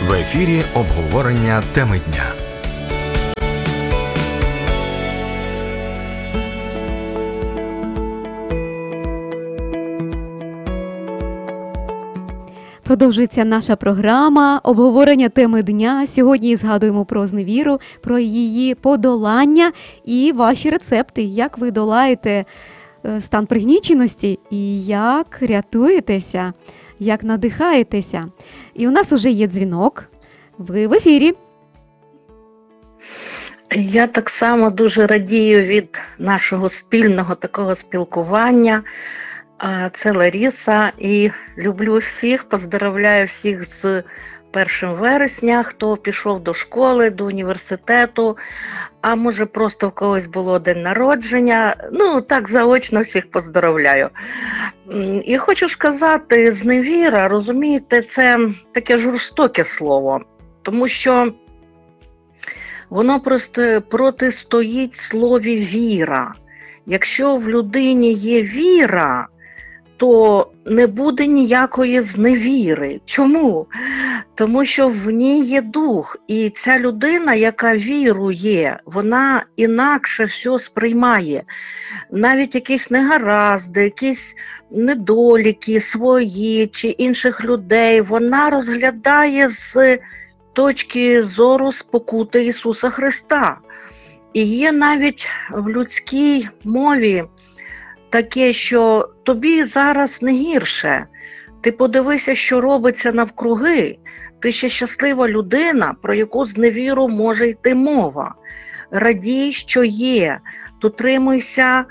В ефірі обговорення теми дня. Продовжується наша програма обговорення теми дня. Сьогодні згадуємо про зневіру, про її подолання і ваші рецепти, як ви долаєте стан пригніченості і як рятуєтеся, як надихаєтеся. І у нас уже є дзвінок. Ви в ефірі. Я так само дуже радію від нашого спільного такого спілкування. Це Лариса, і люблю всіх, поздоровляю всіх з 1 вересня, хто пішов до школи, до університету, а може просто в когось було день народження. Ну, так заочно всіх поздоровляю. І хочу сказати, зневіра, розумієте, це таке жорстоке слово, тому що воно просто протистоїть слові віра. Якщо в людині є віра, то не буде ніякої зневіри. Чому? Тому що в ній є дух. І ця людина, яка вірує, вона інакше все сприймає. Навіть якісь негаразди, якісь недоліки свої чи інших людей, вона розглядає з точки зору спокути Ісуса Христа. І є навіть в людській мові таке, що тобі зараз не гірше. Ти подивися, що робиться навкруги. Ти ще щаслива людина, про яку зневіру може йти мова. Радій, що є. Дотримуйся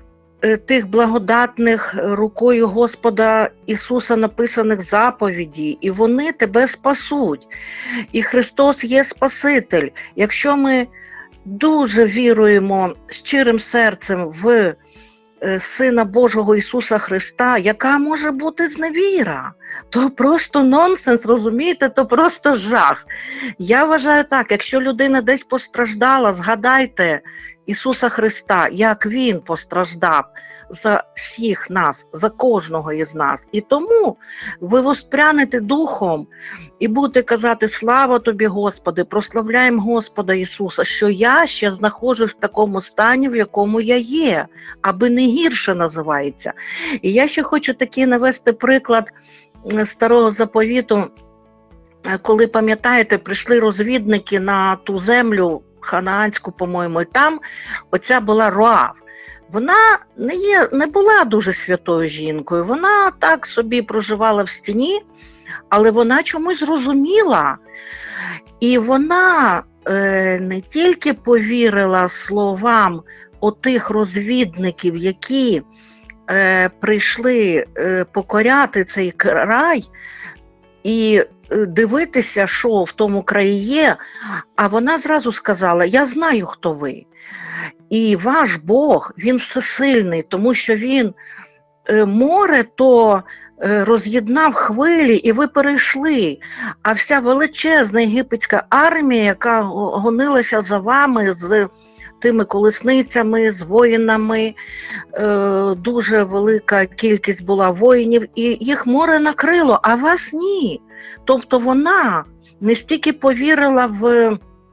тих благодатних рукою Господа Ісуса написаних заповідей, і вони тебе спасуть. І Христос є Спаситель. Якщо ми дуже віруємо щирим серцем в Сина Божого Ісуса Христа, яка може бути зневіра? То просто нонсенс, розумієте, то просто жах. Я вважаю так, якщо людина десь постраждала, згадайте Ісуса Христа, як Він постраждав за всіх нас, за кожного із нас. І тому ви воспрянете духом і будете казати: слава тобі, Господи, прославляємо Господа Ісуса, що я ще знаходжусь в такому стані, в якому я є, аби не гірше називається. І я ще хочу такий навести приклад Старого Заповіту, коли, пам'ятаєте, прийшли розвідники на ту землю ханаанську, по-моєму, і там оця була Роав. Вона не була дуже святою жінкою, вона так собі проживала в стіні, але вона чомусь зрозуміла. І вона не тільки повірила словам отих розвідників, які прийшли покоряти цей край і дивитися, що в тому краї є, а вона зразу сказала: я знаю, хто ви. І ваш Бог, Він всесильний, тому що Він море то роз'єднав хвилі, і ви перейшли. А вся величезна єгипетська армія, яка гонилася за вами з тими колесницями, з воїнами, дуже велика кількість була воїнів, і їх море накрило, а вас ні. Тобто вона не стільки повірила в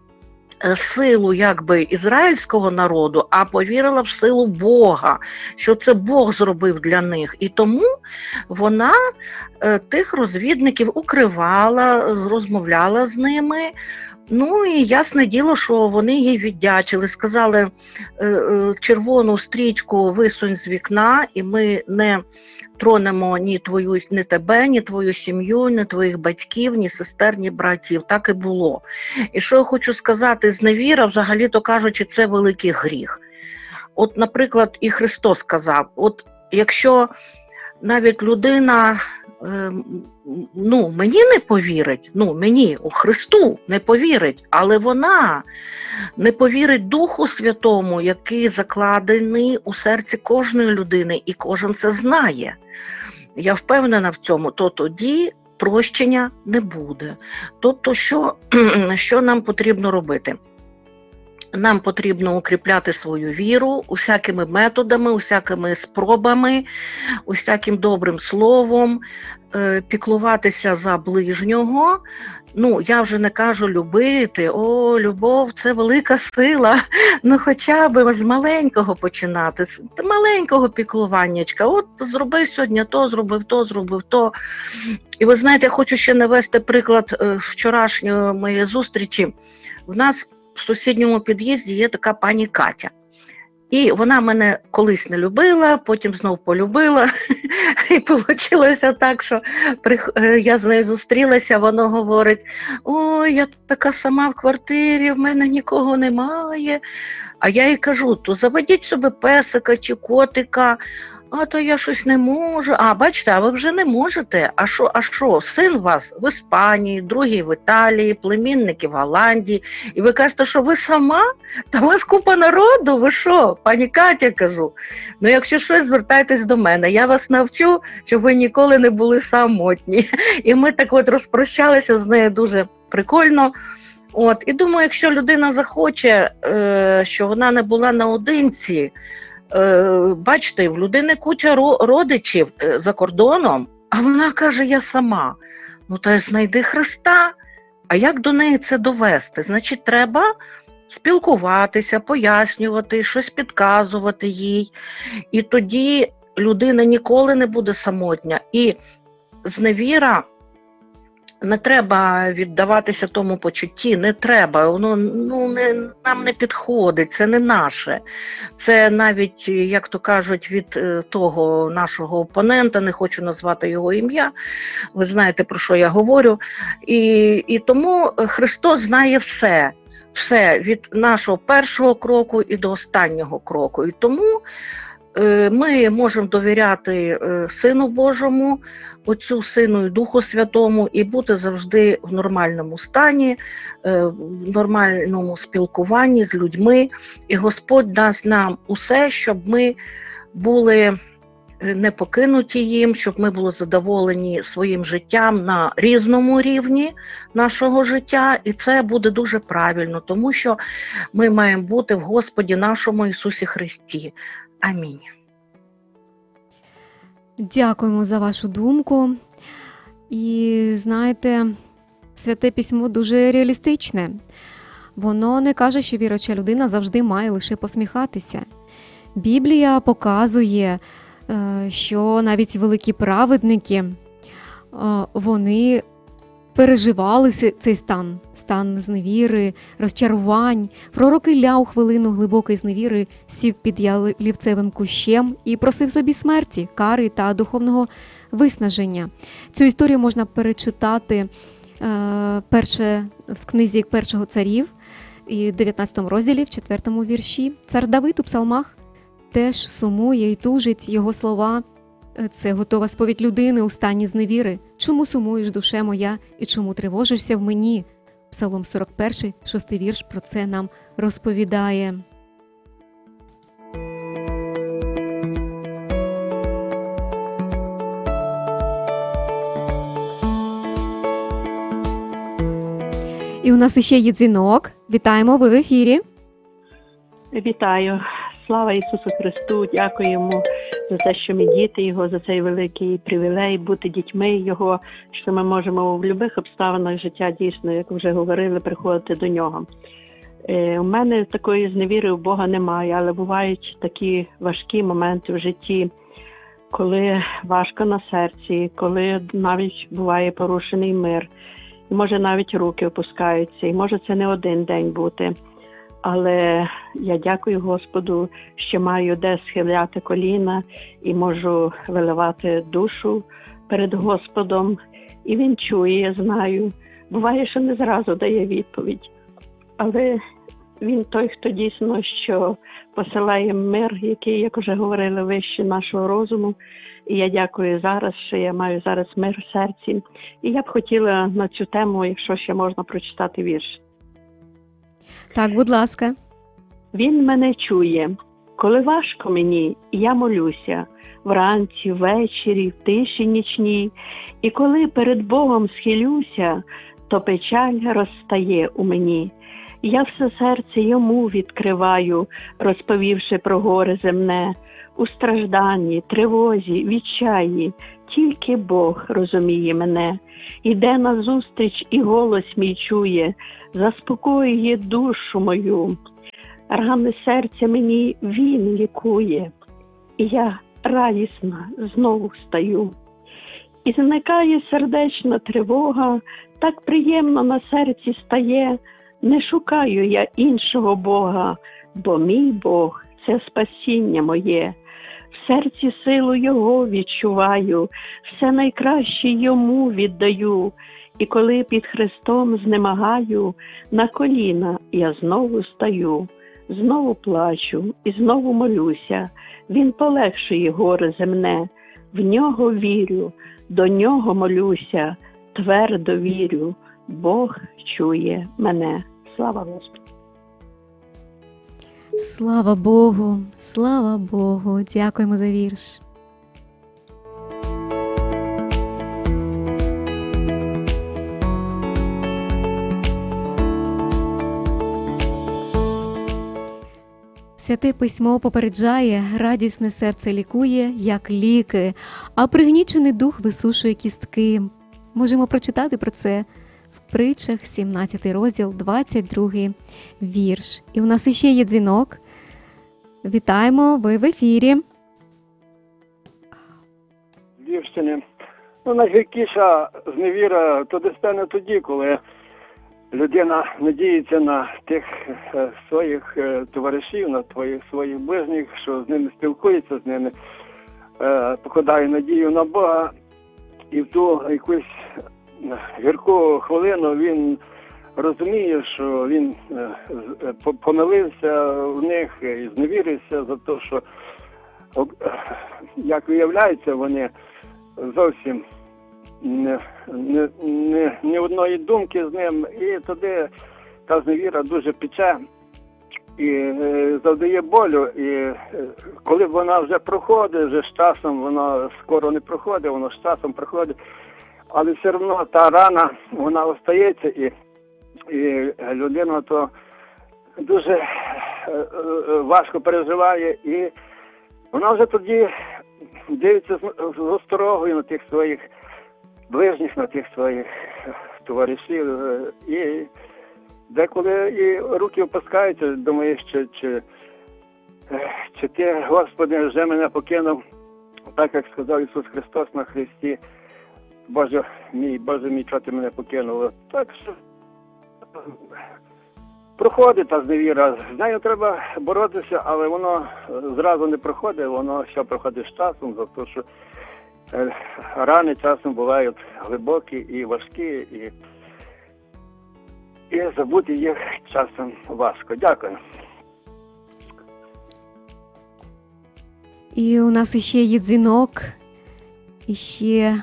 силу якби ізраїльського народу, а повірила в силу Бога, що це Бог зробив для них. І тому вона тих розвідників укривала, розмовляла з ними. Ну і ясне діло, що вони їй віддячили, сказали: червону стрічку висунь з вікна, і ми не тронемо ні тебе, ні твою сім'ю, ні твоїх батьків, ні сестер, ні братів. Так і було. І що я хочу сказати, зневіра, взагалі-то кажучи, це великий гріх. От, наприклад, і Христос сказав: от якщо навіть людина мені не повірить, мені, у Христу не повірить, але вона не повірить Духу Святому, який закладений у серці кожної людини, і кожен це знає. Я впевнена в цьому, то тоді прощення не буде. Тобто, що нам потрібно робити? нам потрібно укріпляти свою віру усякими методами, усякими спробами, усяким добрим словом, піклуватися за ближнього. Ну, я вже не кажу любити, любов – це велика сила, ну хоча б з маленького починати, з маленького піклуваннячка. От зробив сьогодні то, зробив то. І ви знаєте, я хочу ще навести приклад вчорашньої моєї зустрічі. В нас в сусідньому під'їзді є така пані Катя. І вона мене колись не любила, потім знов полюбила. І вийшло так, що я з нею зустрілася, вона говорить: ой, я така сама в квартирі, в мене нікого немає. А я їй кажу: то заведіть собі песика чи котика. А то я щось не можу. А, бачите, а ви вже не можете. А що? Син у вас в Іспанії, другий в Італії, племінники в Голландії. І ви кажете, що ви сама? Та у вас купа народу, ви що? Пані Катя, кажу. Ну, якщо щось, звертайтесь до мене. Я вас навчу, щоб ви ніколи не були самотні. І ми так от розпрощалися з нею дуже прикольно. От. І думаю, якщо людина захоче, що вона не була наодинці, бачите, в людини куча родичів за кордоном, а вона каже: я сама. Ну, то знайди Христа. А як до неї це довести? Значить, треба спілкуватися, пояснювати, щось підказувати їй. І тоді людина ніколи не буде самотня. І зневіра, не треба віддаватися тому почутті, не треба, воно нам не підходить, це не наше. Це навіть, як то кажуть, від того нашого опонента, не хочу назвати його ім'я, ви знаєте, про що я говорю. І тому Христос знає все, від нашого першого кроку і до останнього кроку. І тому ми можемо довіряти Сину Божому, Отцю, Сину і Духу Святому, і бути завжди в нормальному стані, в нормальному спілкуванні з людьми. І Господь дасть нам усе, щоб ми були не покинуті їм, щоб ми були задоволені своїм життям на різному рівні нашого життя. І це буде дуже правильно, тому що ми маємо бути в Господі нашому Ісусі Христі. Амінь. Дякуємо за вашу думку. І знаєте, Святе Письмо дуже реалістичне. Воно не каже, що віруюча людина завжди має лише посміхатися. Біблія показує, що навіть великі праведники, вони переживали цей стан зневіри, розчарувань. Пророк Ілля у хвилину глибокої зневіри сів під ялівцевим кущем і просив собі смерті, кари та духовного виснаження. Цю історію можна перечитати в книзі Першого царів, і в 19 розділі, в 4 вірші. Цар Давид у псалмах теж сумує і тужить. Його слова – це готова сповідь людини у стані зневіри. «Чому сумуєш, душе моя, і чому тривожишся в мені?» Псалом 41, 6 вірш про це нам розповідає. І у нас іще є дзвінок. Вітаємо, ви в ефірі. Вітаю. Слава Ісусу Христу. Дякуємо за те, що ми діти Його, за цей великий привілей бути дітьми Його, що ми можемо в будь-яких обставинах життя дійсно, як вже говорили, приходити до Нього. У мене такої зневіри в Бога немає, але бувають такі важкі моменти в житті, коли важко на серці, коли навіть буває порушений мир, і може навіть руки опускаються, і може це не один день бути. Але я дякую Господу, що маю де схиляти коліна і можу виливати душу перед Господом. І Він чує, я знаю. Буває, що не зразу дає відповідь. Але Він той, хто дійсно що посилає мир, який, як вже говорили, вище нашого розуму. І я дякую зараз, що я маю зараз мир в серці. І я б хотіла на цю тему, якщо ще можна, прочитати вірш. Так, будь ласка. Він мене чує, коли важко мені, я молюся, вранці, ввечері, в тиші нічній. І коли перед Богом схилюся, то печаль розтає у мені. Я все серце йому відкриваю, розповівши про горе земне. У стражданні, тривозі, відчаї, тільки Бог розуміє мене. Іде назустріч і голос мій чує, заспокоює душу мою. Рани серця мені він лікує, і я радісно знову стаю. І зникає сердечна тривога, так приємно на серці стає. Не шукаю я іншого Бога, бо мій Бог – це спасіння моє. В серці силу Його відчуваю, все найкраще Йому віддаю. І коли під Христом знемагаю, на коліна я знову стаю. Знову плачу і знову молюся, Він полегшує горе земне. В Нього вірю, до Нього молюся, твердо вірю, Бог чує мене. Слава Господу! Слава Богу, слава Богу. Дякуємо за вірш. Святе письмо попереджає, радісне серце лікує, як ліки, а пригнічений дух висушує кістки. Можемо прочитати про це в притчах, 17 розділ, 22 вірш. І у нас іще є дзвінок. Вітаємо, ви в ефірі. Львівщини. Найгіркіша зневіра то десь тоді, коли людина надіється на тих своїх товаришів, на своїх ближніх, що з ними спілкується, з ними покладає надію на Бога, і в ту якусь гірку хвилину він розуміє, що він помилився в них і зневірився за те, що, як виявляється, вони зовсім ні одної думки з ним, і тоді та зневіра дуже пече і завдає болю. І коли вона вже проходить, вже з часом, вона скоро не проходить, вона з часом проходить, але все одно та рана, вона остається, і людина то дуже важко переживає, і вона вже тоді дивиться з осторогою на тих своїх ближніх, на тих своїх товаришів, і деколи і руки опускаються, думає, чи ти, Господи, вже мене покинув, так як сказав Ісус Христос на Христі, Боже мій, чого ти мене покинув. Так що проходить та зневіра, з нею треба боротися, але воно зразу не проходить, воно ще проходить з часом, за те, що рани часом бувають глибокі і важкі, і забути їх часом важко. Дякую. І у нас іще є дзвінок, і ще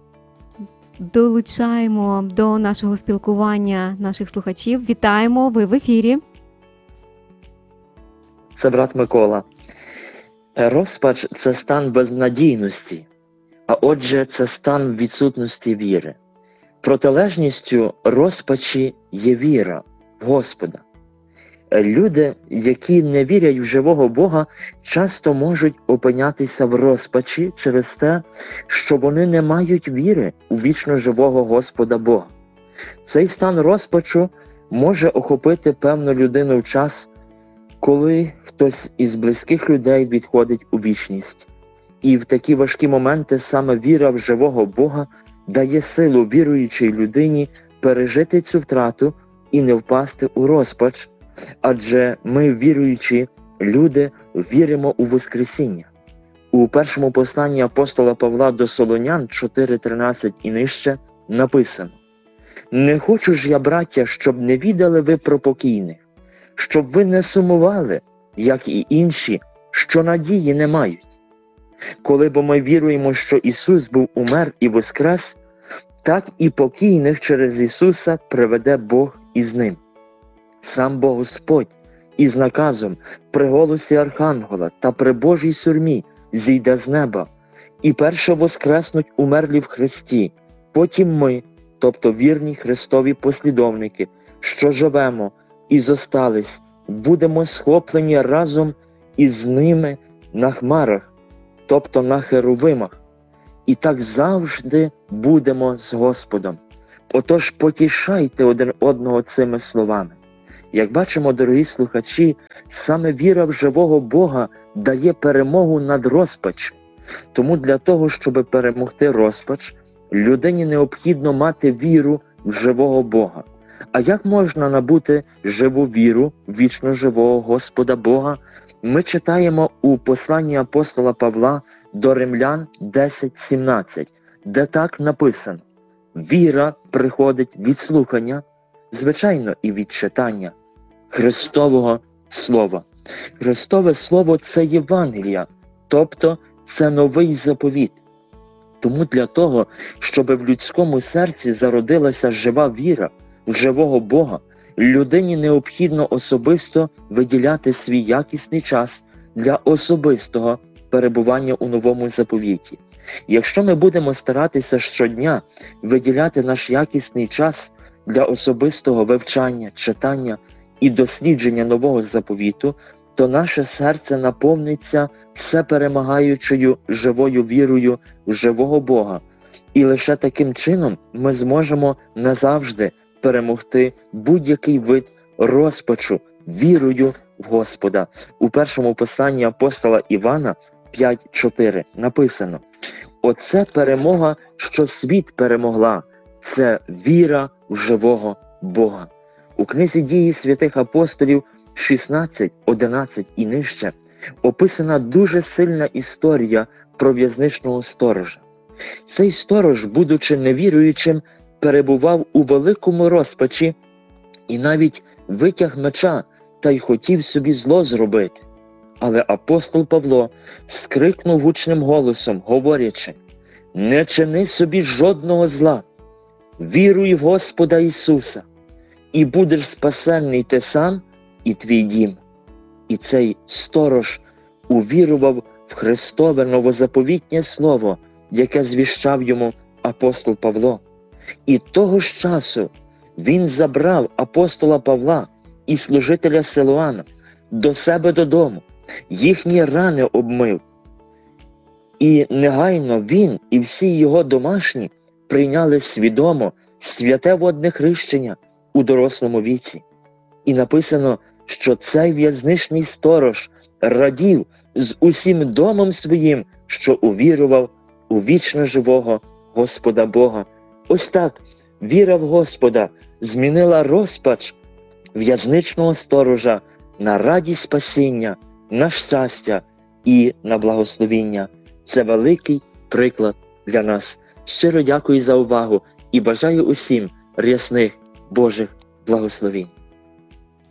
долучаємо до нашого спілкування наших слухачів. Вітаємо, ви в ефірі. Це брат Микола. Розпач – це стан безнадійності, а отже, це стан відсутності віри. Протилежністю розпачі є віра в Господа. Люди, які не вірять в живого Бога, часто можуть опинятися в розпачі через те, що вони не мають віри у вічно живого Господа Бога. Цей стан розпачу може охопити певну людину в час, коли хтось із близьких людей відходить у вічність. І в такі важкі моменти саме віра в живого Бога дає силу віруючій людині пережити цю втрату і не впасти у розпач, адже ми, віруючі люди, віримо у Воскресіння. У першому посланні апостола Павла до Солонян 4:13 і нижче написано: «Не хочу ж я, браття, щоб не відали ви про покійних, щоб ви не сумували, як і інші, що надії не мають. Коли бо ми віруємо, що Ісус був умер і воскрес, так і покійних через Ісуса приведе Бог із ним. Сам Бог Господь із наказом при голосі Архангела та при Божій сурмі зійде з неба, і перше воскреснуть умерлі в Христі, потім ми, тобто вірні Христові послідовники, що живемо і зостались, будемо схоплені разом із ними на хмарах, тобто на херувимах. І так завжди будемо з Господом. Отож, потішайте один одного цими словами. Як бачимо, дорогі слухачі, саме віра в живого Бога дає перемогу над розпачем. Тому для того, щоб перемогти розпач, людині необхідно мати віру в живого Бога. А як можна набути живу віру в вічно живого Господа Бога? Ми читаємо у посланні апостола Павла до Римлян 10:17, де так написано: «Віра приходить від слухання, звичайно, і від читання Христового Слова». Христове Слово – це Євангелія, тобто це новий заповіт. Тому для того, щоб в людському серці зародилася жива віра в живого Бога, людині необхідно особисто виділяти свій якісний час для особистого перебування у новому заповіті. Якщо ми будемо старатися щодня виділяти наш якісний час для особистого вивчання, читання і дослідження нового заповіту, то наше серце наповниться всеперемагаючою живою вірою в живого Бога. І лише таким чином ми зможемо назавжди перемогти будь-який вид розпачу вірою в Господа. У першому посланні апостола Івана 5:4 написано: «Оце перемога, що світ перемогла, це віра в живого Бога». У книзі «Дії святих апостолів» 16:11 і нижче описана дуже сильна історія про в'язничного сторожа. Цей сторож, будучи невіруючим, перебував у великому розпачі і навіть витяг меча та й хотів собі зло зробити. Але апостол Павло скрикнув гучним голосом, говорячи: «Не чини собі жодного зла, віруй в Господа Ісуса, і будеш спасенний ти сам і твій дім». І цей сторож увірував в Христове новозаповітнє слово, яке звіщав йому апостол Павло. І того ж часу він забрав апостола Павла і служителя Силуана до себе додому, їхні рани обмив. І негайно він і всі його домашні прийняли свідомо святе водне хрещення у дорослому віці. І написано, що цей в'язничний сторож радів з усім домом своїм, що увірував у вічно живого Господа Бога. Ось так віра в Господа змінила розпач в'язничного сторожа на радість спасіння, на щастя і на благословіння. Це великий приклад для нас. Щиро дякую за увагу і бажаю усім рясних Божих благословінь.